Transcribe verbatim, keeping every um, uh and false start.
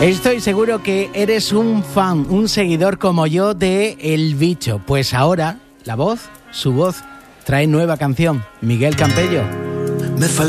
Estoy seguro que eres un fan, un seguidor como yo de El Bicho. Pues ahora, la voz, su voz, trae nueva canción. Miguel Campello. Me falta